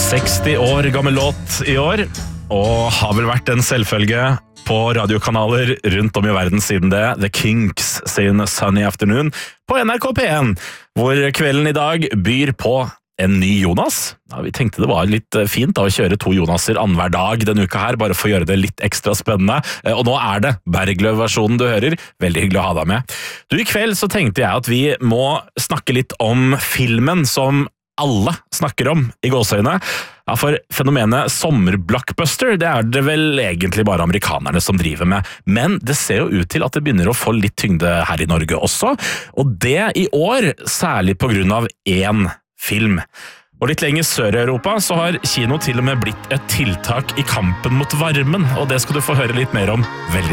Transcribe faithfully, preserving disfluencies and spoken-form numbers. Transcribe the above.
seksti år gammel låt i år, og har vel vært en selvfølge på radiokanaler rundt om i verden siden det. The Kinks sin Sunny Afternoon på N R K P én, hvor kvelden i dag byr på en ny Jonas. Ja, vi tenkte det var litt fint da, å kjøre to Jonaser annenhver dag denne uka her, bare for å gjøre det litt ekstra spennende. Og nå er det Bergløv-versjonen du hører. Veldig hyggelig å ha deg med. Du, i kveld så tenkte jeg at vi må snakke litt om filmen som alle snakker om i gåseøyne. Ja, for fenomenet sommerblockbuster, det er det vel egentlig bare amerikanerne som driver med. Men det ser jo ut til at det begynner å få litt tyngde her i Norge også. Og det i år, særlig på grunn av én film. Og litt lenger sør i Europa så har kino til og med blitt et tiltak i kampen mot varmen, og det skal du få høre litt mer om veldig